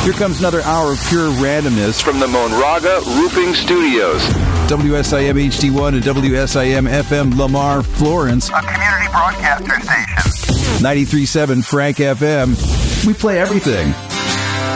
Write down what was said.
Here comes another hour of pure randomness from the Monraga Roofing Studios. WSIM HD1 and WSIM FM Lamar, Florence. A community broadcaster station. 93.7 Frank FM. We play everything.